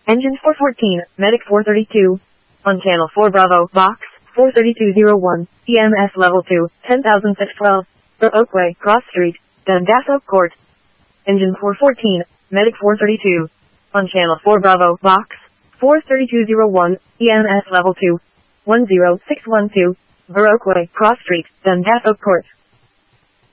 Engine 414, Medic 432. On channel 4 Bravo, box 43201, EMS level 2, 10,612. Oakway, Cross Street, Dundas Oak Court. Engine 414, Medic 432. On channel 4 Bravo, box 43201, EMS level 2, 10612. Oakway, Cross Street, Dundas Oak Court.